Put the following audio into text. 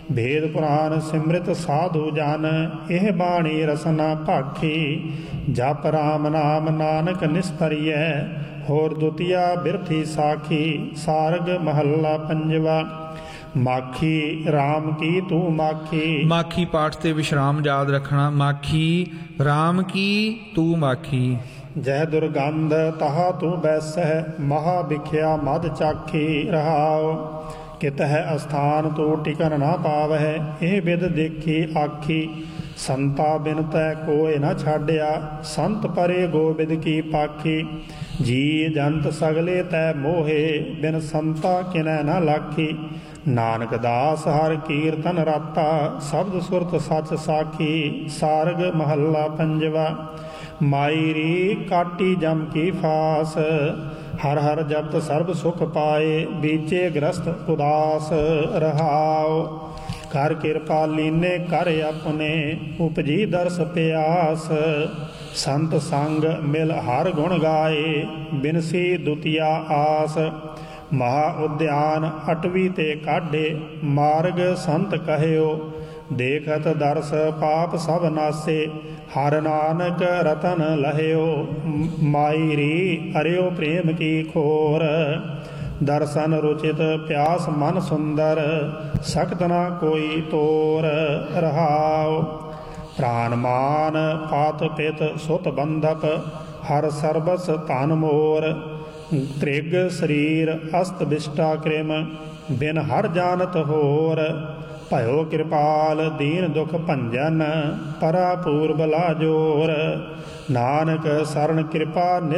भेद पुराण सिमृत साधु जन, एह बाणी रसना भाखी। जप राम नाम नानक निस्तरिय, होर दुतिया बिरथी साखी। सारग महला पंजवा। माखी राम की तू माखी। ਮਾਖੀ ਪਾਠ ਤੇ ਵਿਸ਼ਰਾਮ ਯਾਦ ਰੱਖਣਾ। ਮਾਖੀ ਰਾਮ ਕੀ ਤੂੰ ਮਾਖੀ। जय दुर्गंध तहा तू बैसह, महा बिख्या मद चाखी। रहाओ कित है अस्थान तू टिकन ना पावह, एह बिद देखी आखी। संता बिन तै कोय न छाड्या, संत परे गोबिंद की पाखी। जी जंत सगले तै मोहे, बिन संता किनै न लाखी। नानक दास हर कीर्तन राता, शब्द सुरत सच साखी। सारग महला पंजवा। माई री काटी जम की फास, हर हर जपत सर्ब सुख पाए। बीचे ग्रस्त उदास रहाओ, कर कृपा लीने कर अपने। उपजी दर्श प्यास, संत संग मिल हर गुण गाए। बिनसी दुतिया आस, महा उद्यान अटवी ते काढे। मार्ग संत कहयो, देखत दर्श पाप सब नासे। हर नानक रतन लहयो, माई री अरियो प्रेम की खोर। दर्शन रुचित प्यास मन सुंदर, सकत न कोई तोर। रहाओ प्राण मान पात पित सुत बंधप, हर सर्बस धन मोर। त्रिग शरीर अस्त विष्टा कृम, बिन हर जानत होर। भयो कृपाल दीन दुख भंजन, परा पूर्व ला जोर। नानक शरण कृपा